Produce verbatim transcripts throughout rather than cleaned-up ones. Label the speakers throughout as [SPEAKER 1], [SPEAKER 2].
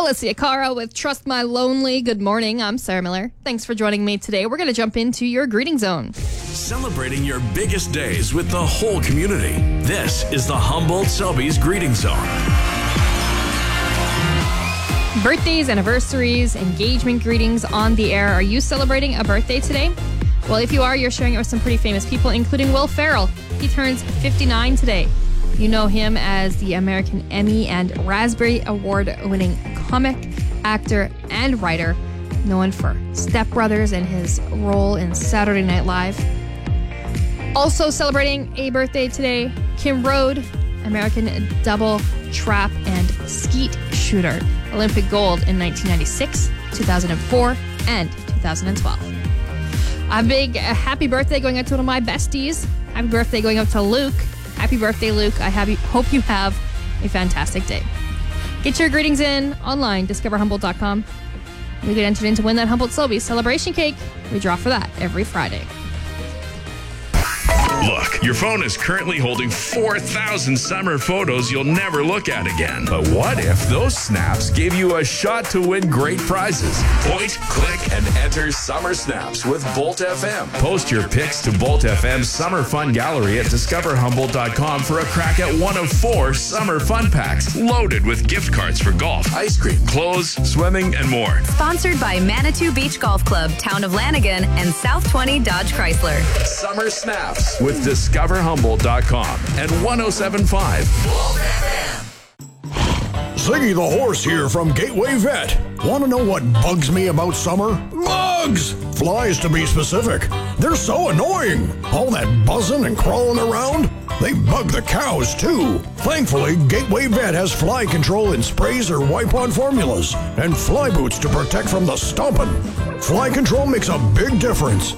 [SPEAKER 1] Alessia Cara with Trust My Lonely. Good morning, I'm Sarah Miller. Thanks for joining me today. We're going to jump into your greeting zone.
[SPEAKER 2] Celebrating your biggest days with the whole community. This is the Humboldt Selby's Greeting Zone.
[SPEAKER 1] Birthdays, anniversaries, engagement greetings on the air. Are you celebrating a birthday today? Well, if you are, you're sharing it with some pretty famous people, including Will Ferrell. He turns fifty-nine today. You know him as the American Emmy and Raspberry Award-winning comic, actor, and writer, known for Step Brothers and his role in Saturday Night Live. Also celebrating a birthday today, Kim Rhode, American double, trap, and skeet shooter. Olympic gold in nineteen ninety-six, two thousand four, and two thousand twelve. A big uh, happy birthday going out to one of my besties. Happy birthday going out to Luke. Happy birthday, Luke. I have you, hope you have a fantastic day. Get your greetings in online, discover humboldt dot com. You get entered in to win that Humboldt Selby celebration cake. We draw for that every Friday.
[SPEAKER 2] Look, your phone is currently holding four thousand summer photos you'll never look at again. But what if those snaps gave you a shot to win great prizes? Point, click, and enter Summer Snaps with Bolt F M. Post your pics to Bolt F M's Summer Fun Gallery at discover humboldt dot com for a crack at one of four summer fun packs loaded with gift cards for golf, ice cream, clothes, swimming, and more.
[SPEAKER 3] Sponsored by Manitou Beach Golf Club, Town of Lanigan, and South twenty Dodge Chrysler.
[SPEAKER 2] Summer Snaps with discover humboldt dot com and one oh seven point five.
[SPEAKER 4] Ziggy the Horse here from Gateway Vet. Want to know what bugs me about summer? Bugs! Flies, to be specific. They're so annoying. All that buzzing and crawling around. They bug the cows, too. Thankfully, Gateway Vet has fly control in sprays or wipe-on formulas and fly boots to protect from the stomping. Fly control makes a big difference.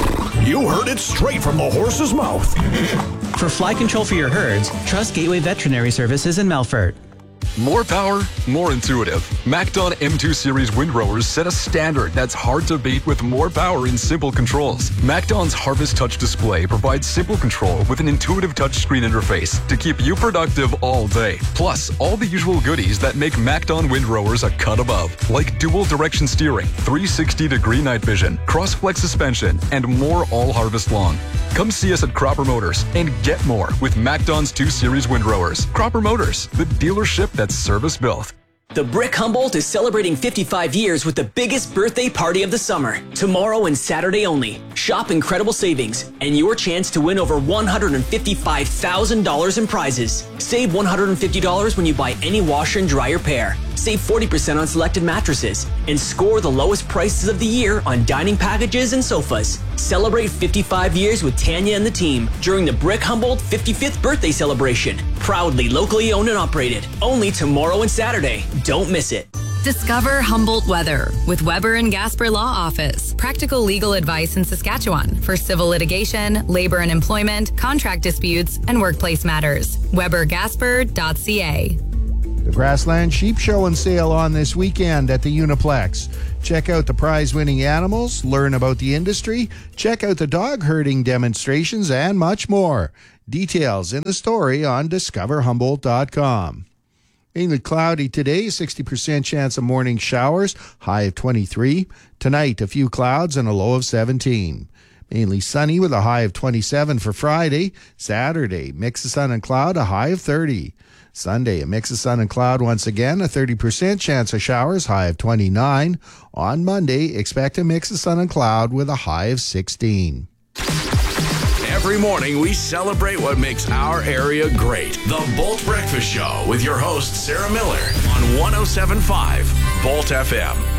[SPEAKER 4] You heard it straight from the horse's mouth.
[SPEAKER 5] For fly control for your herds, trust Gateway Veterinary Services in Melfort.
[SPEAKER 6] More power, more intuitive. MacDon M two Series windrowers set a standard that's hard to beat with more power in simple controls. MacDon's Harvest Touch display provides simple control with an intuitive touchscreen interface to keep you productive all day. Plus, all the usual goodies that make MacDon windrowers a cut above, like dual direction steering, three sixty degree night vision, cross-flex suspension, and more all harvest long. Come see us at Cropper Motors and get more with MacDon's two Series windrowers. Cropper Motors, the dealership that's service-built.
[SPEAKER 7] The Brick Humboldt is celebrating fifty-five years with the biggest birthday party of the summer. Tomorrow and Saturday only. Shop incredible savings and your chance to win over one hundred fifty-five thousand dollars in prizes. Save one hundred fifty dollars when you buy any washer and dryer pair. Save forty percent on selected mattresses and score the lowest prices of the year on dining packages and sofas. Celebrate fifty-five years with Tanya and the team during the Brick Humboldt fifty-fifth birthday celebration. Proudly locally owned and operated. Only tomorrow and Saturday. Don't miss it.
[SPEAKER 3] Discover Humboldt Weather with Weber and Gasper Law Office. Practical legal advice in Saskatchewan for civil litigation, labor and employment, contract disputes, and workplace matters. weber gasper dot c a.
[SPEAKER 8] The Grassland Sheep Show and Sale on this weekend at the Uniplex. Check out the prize-winning animals, learn about the industry, check out the dog herding demonstrations, and much more. Details in the story on discover humboldt dot com. Mainly cloudy today, sixty percent chance of morning showers, high of twenty-three. Tonight, a few clouds and a low of seventeen. Mainly sunny with a high of twenty-seven for Friday. Saturday, mix of sun and cloud, a high of thirty. Sunday, a mix of sun and cloud once again, a thirty percent chance of showers, high of twenty-nine. On Monday, expect a mix of sun and cloud with a high of sixteen.
[SPEAKER 2] Every morning, we celebrate what makes our area great. The Bolt Breakfast Show with your host, Sarah Miller, on one oh seven point five Bolt F M.